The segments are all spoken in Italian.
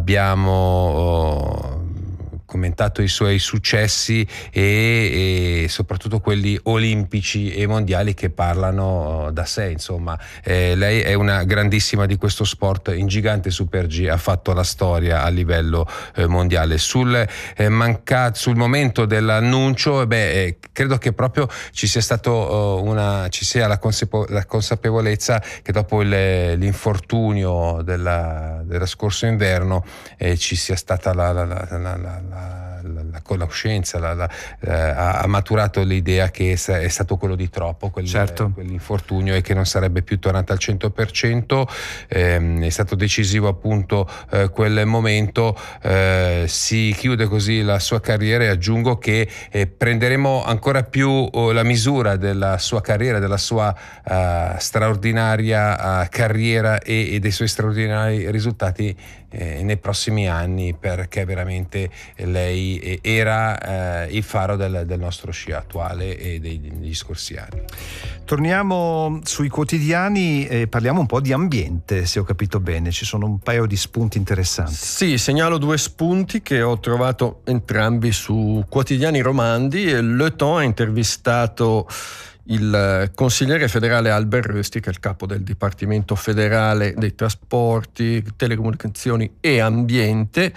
abbiamo commentato i suoi successi e soprattutto quelli olimpici e mondiali che parlano da sé. Insomma, lei è una grandissima di questo sport. In gigante Super G ha fatto la storia a livello mondiale. Sul momento dell'annuncio, credo che proprio ci sia stato la consapevolezza che dopo l'infortunio della scorso inverno ci sia stata la conoscenza, ha maturato l'idea che è stato quello di troppo, quell'infortunio, e che non sarebbe più tornato al 100%. È stato decisivo appunto quel momento. Si chiude così la sua carriera, e aggiungo che prenderemo ancora più la misura della sua carriera, della sua straordinaria carriera e dei suoi straordinari risultati nei prossimi anni, perché veramente lei era il faro del nostro sci attuale e degli scorsi anni. Torniamo sui quotidiani e parliamo un po' di ambiente, se ho capito bene. Ci sono un paio di spunti interessanti. Sì, segnalo 2 spunti che ho trovato entrambi su quotidiani romandi. Le Temps ha intervistato il consigliere federale Albert Rösti, che è il capo del Dipartimento federale dei trasporti, telecomunicazioni e ambiente.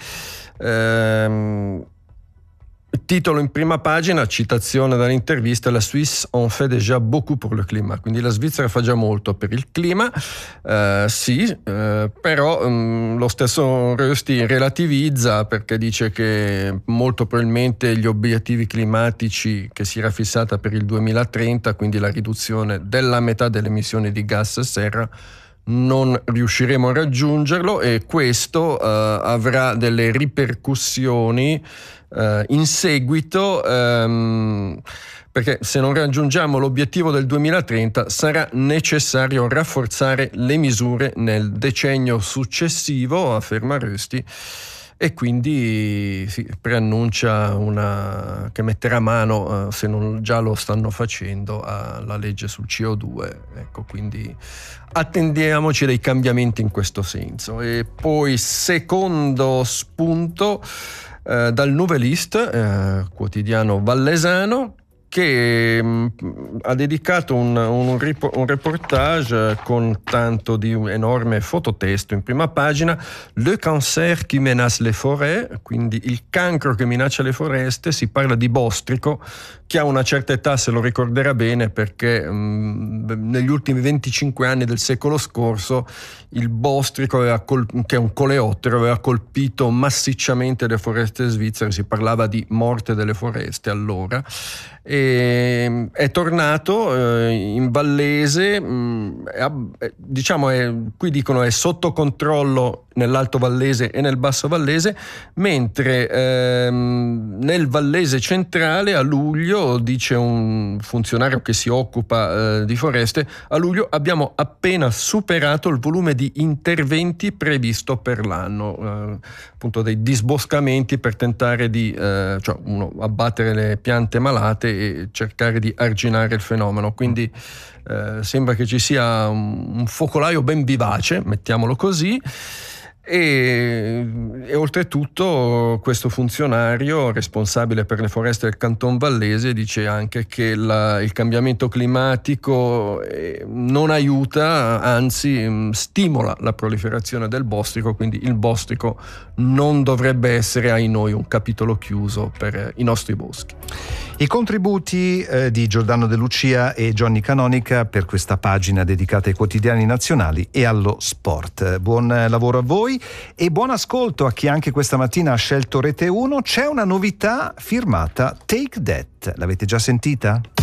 Titolo in prima pagina, citazione dall'intervista: la Suisse en fait déjà beaucoup pour le climat. Quindi la Svizzera fa già molto per il clima. Però lo stesso Rösti relativizza, perché dice che molto probabilmente gli obiettivi climatici che si era fissata per il 2030, quindi la riduzione della metà delle emissioni di gas serra, non riusciremo a raggiungerlo, e questo avrà delle ripercussioni in seguito, perché se non raggiungiamo l'obiettivo del 2030 sarà necessario rafforzare le misure nel decennio successivo, afferma Rösti, e quindi preannuncia che metterà mano, se non già lo stanno facendo, alla legge sul CO2. Ecco, quindi attendiamoci dei cambiamenti in questo senso. E poi secondo spunto, dal Nouvelliste, quotidiano vallesano, che ha dedicato un reportage con tanto di enorme fototesto in prima pagina. Le cancer qui menace les forêts, quindi il cancro che minaccia le foreste. Si parla di bostrico. Chi ha una certa età se lo ricorderà bene, perché negli ultimi 25 anni del secolo scorso il bostrico, che è un coleottero, aveva colpito massicciamente le foreste svizzere. Si parlava di morte delle foreste allora. E è tornato in Vallese, qui dicono è sotto controllo nell'Alto Vallese e nel Basso Vallese, mentre nel Vallese centrale a luglio, dice un funzionario che si occupa di foreste, a luglio abbiamo appena superato il volume di interventi previsto per l'anno, appunto dei disboscamenti per tentare di abbattere le piante malate e cercare di arginare il fenomeno. Quindi sembra che ci sia un focolaio ben vivace, mettiamolo così. E oltretutto questo funzionario responsabile per le foreste del Canton Vallese dice anche che il cambiamento climatico non aiuta, anzi stimola la proliferazione del bostrico, quindi il bostrico non dovrebbe essere, ai noi, un capitolo chiuso per i nostri boschi. I contributi di Giordano De Lucia e Johnny Canonica per questa pagina dedicata ai quotidiani nazionali e allo sport. Buon lavoro a voi e buon ascolto a chi anche questa mattina ha scelto Rete 1. C'è una novità firmata Take That. L'avete già sentita?